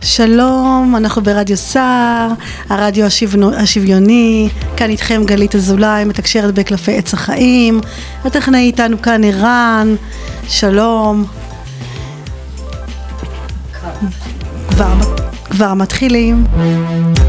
שלום, אנחנו ברדיו סער, הרדיו השוויוני, כאן איתכם גלית אזולאי, מתקשרת בקלפי עץ החיים, הטכנאי איתנו כאן ערן, שלום. כבר מתחילים.